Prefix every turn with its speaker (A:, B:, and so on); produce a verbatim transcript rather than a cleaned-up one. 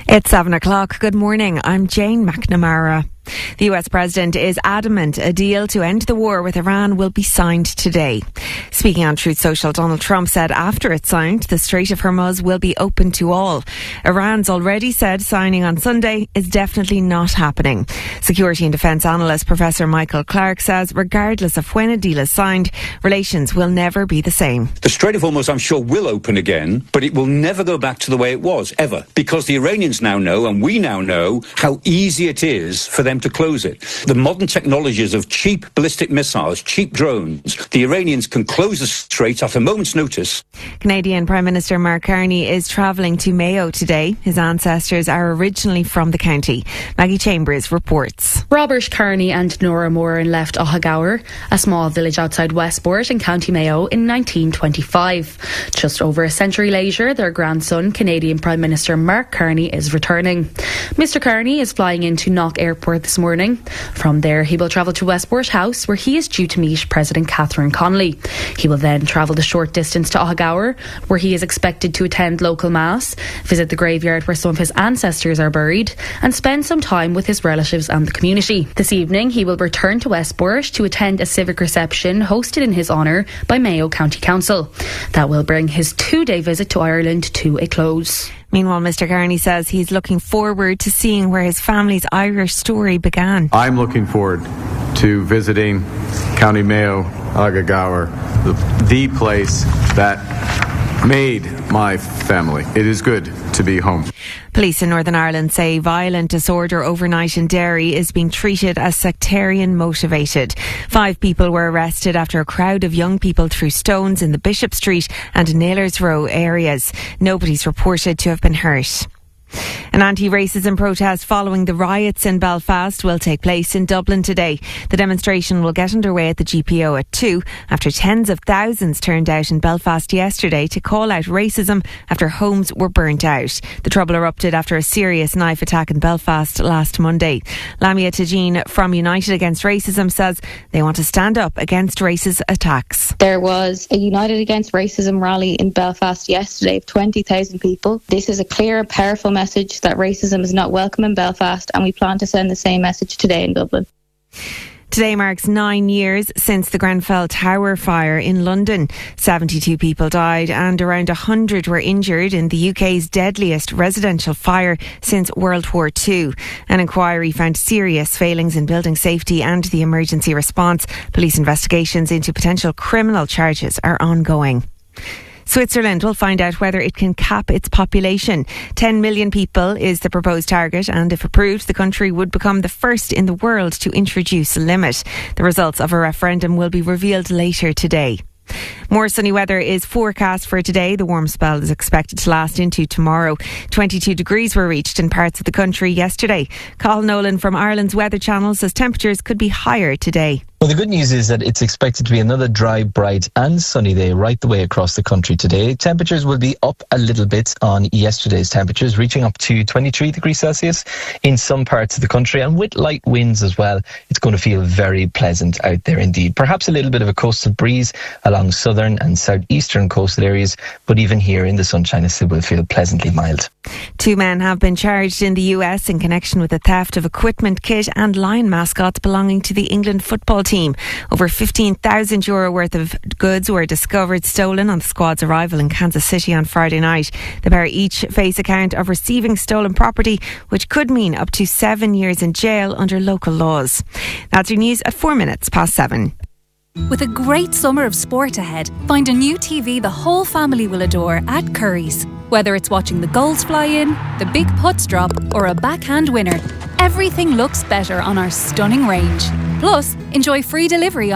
A: It's seven o'clock. Good morning. I'm Jane McNamara. The U S President is adamant a deal to end the war with Iran will be signed today. Speaking on Truth Social, Donald Trump said after it's signed, the Strait of Hormuz will be open to all. Iran's already said signing on Sunday is definitely not happening. Security and defence analyst Professor Michael Clark says regardless of when a deal is signed, relations will never be the same.
B: The Strait of Hormuz, I'm sure, will open again, but it will never go back to the way it was, ever. Because the Iranians now know, and we now know, how easy it is for them to close it. The modern technologies of cheap ballistic missiles, cheap drones, the Iranians can close the strait at a moment's notice.
A: Canadian Prime Minister Mark Carney is travelling to Mayo today. His ancestors are originally from the county. Maggie Chambers reports.
C: Robert Carney and Nora Moran left Ohagower, a small village outside Westport in County Mayo, in nineteen twenty-five. Just over a century later, their grandson, Canadian Prime Minister Mark Carney, is returning. Mister Carney is flying into Knock Airport this morning. From there, he will travel to Westport House, where he is due to meet President Catherine Connolly. He will then travel the short distance to Ohagower, where he is expected to attend local mass, visit the graveyard where some of his ancestors are buried, and spend some time with his relatives and the community. This evening, he will return to Westport to attend a civic reception hosted in his honour by Mayo County Council. That will bring his two-day visit to Ireland to a close.
A: Meanwhile, Mister Carney says he's looking forward to seeing where his family's Irish story began.
D: I'm looking forward to visiting County Mayo, Ohagower, the, the place that made my family. It is good to be home.
A: Police in Northern Ireland say violent disorder overnight in Derry is being treated as sectarian motivated. Five people were arrested after a crowd of young people threw stones in the Bishop Street and Nailers Row areas. Nobody's reported to have been hurt. An anti-racism protest following the riots in Belfast will take place in Dublin today. The demonstration will get underway at the G P O at two after tens of thousands turned out in Belfast yesterday to call out racism after homes were burnt out. The trouble erupted after a serious knife attack in Belfast last Monday. Lamia Tajin from United Against Racism says they want to stand up against racist attacks.
E: There was a United Against Racism rally in Belfast yesterday of twenty thousand people. This is a clear and powerful message that racism is not welcome in Belfast, and we plan to send the same message today in Dublin.
A: Today marks nine years since the Grenfell Tower fire in London. seventy-two people died and around one hundred were injured in the U K's deadliest residential fire since World War Two. An inquiry found serious failings in building safety and the emergency response. Police investigations into potential criminal charges are ongoing. Switzerland will find out whether it can cap its population. ten million people is the proposed target, and if approved, the country would become the first in the world to introduce a limit. The results of a referendum will be revealed later today. More sunny weather is forecast for today. The warm spell is expected to last into tomorrow. twenty-two degrees were reached in parts of the country yesterday. Colin Nolan from Ireland's Weather Channel says temperatures could be higher today.
F: Well, the good news is that it's expected to be another dry, bright and sunny day right the way across the country today. Temperatures will be up a little bit on yesterday's temperatures, reaching up to twenty-three degrees Celsius in some parts of the country, and with light winds as well. It's going to feel very pleasant out there indeed. Perhaps a little bit of a coastal breeze along southern and southeastern coastal areas, but even here in the sunshine it still will feel pleasantly mild.
A: Two men have been charged in the U S in connection with the theft of equipment, kit and lion mascots belonging to the England football team. Over fifteen thousand euro worth of goods were discovered stolen on the squad's arrival in Kansas City on Friday night. The pair each face a count of receiving stolen property, which could mean up to seven years in jail under local laws. That's your news at four minutes past seven.
G: With a great summer of sport ahead, find a new T V the whole family will adore at Curry's. Whether it's watching the goals fly in, the big putts drop, or a backhand winner, everything looks better on our stunning range. Plus, enjoy free delivery on